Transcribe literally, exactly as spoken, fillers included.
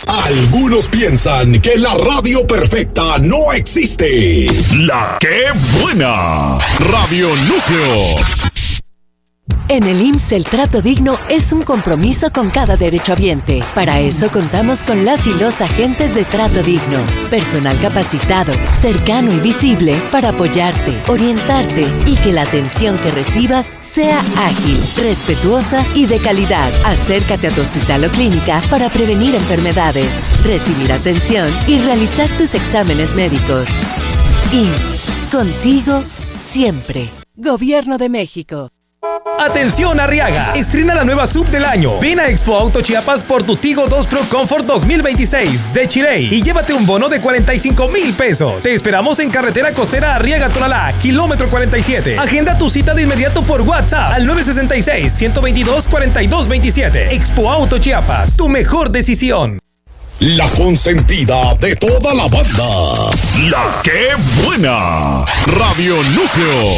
Algunos piensan que la radio perfecta no existe. La que buena. Radio Núcleo. En el I M S S el trato digno es un compromiso con cada derechohabiente. Para eso contamos con las y los agentes de trato digno. Personal capacitado, cercano y visible para apoyarte, orientarte y que la atención que recibas sea ágil, respetuosa y de calidad. Acércate a tu hospital o clínica para prevenir enfermedades, recibir atención y realizar tus exámenes médicos. I M S S, contigo siempre. Gobierno de México. Atención Arriaga, estrena la nueva sub del año. Ven a Expo Auto Chiapas por tu Tigo dos Pro Comfort dos mil veintiséis de Chirey y llévate un bono de cuarenta y cinco mil pesos. Te esperamos en carretera costera Arriaga Tonalá, kilómetro cuarenta y siete. Agenda tu cita de inmediato por WhatsApp al nueve seis seis, uno dos dos, cuatro dos dos siete. Expo Auto Chiapas, tu mejor decisión. La consentida de toda la banda. La que buena. Radio Núcleo.